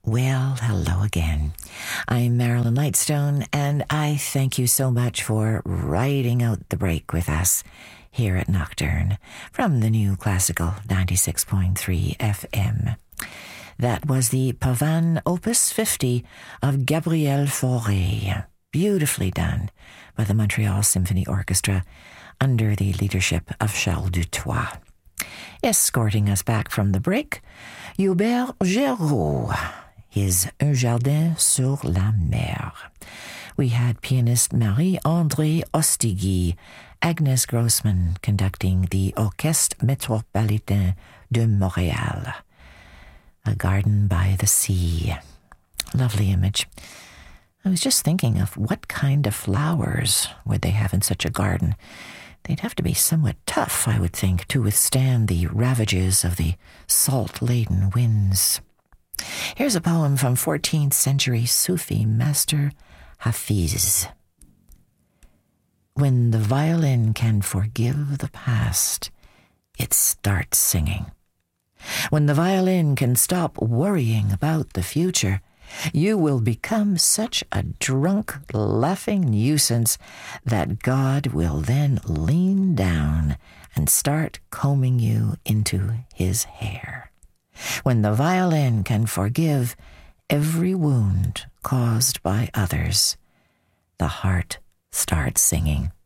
Well, hello again. I'm Marilyn Lightstone, and I thank you so much for riding out the break with us here at Nocturne from the new Classical 96.3 FM. That was the Pavane Opus 50 of Gabriel Fauré, beautifully done by the Montreal Symphony Orchestra under the leadership of Charles Dutoit. Escorting us back from the break, Hubert Géraud, his Un Jardin sur la Mer. We had pianist Marie-André Ostigui, Agnes Grossman conducting the Orchestre Métropolitain de Montréal. A garden by the sea. Lovely image. I was just thinking of what kind of flowers would they have in such a garden. They'd have to be somewhat tough, I would think, to withstand the ravages of the salt-laden winds. Here's a poem from 14th century Sufi master Hafiz. When the violin can forgive the past, it starts singing. When the violin can stop worrying about the future, you will become such a drunk, laughing nuisance that God will then lean down and start combing you into his hair. When the violin can forgive every wound caused by others, the heart starts singing.